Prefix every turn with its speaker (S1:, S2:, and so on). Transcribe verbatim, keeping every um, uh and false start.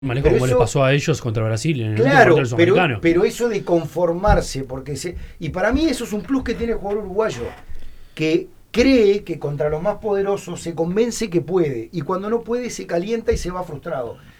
S1: Manejo como
S2: eso,
S1: les pasó a ellos contra Brasil en el
S2: claro,
S1: último
S2: pero,
S1: partido
S2: pero eso de conformarse, porque se, y para mí eso es un plus que tiene el jugador uruguayo, que cree que contra los más poderosos se convence que puede, y cuando no puede se calienta y se va frustrado.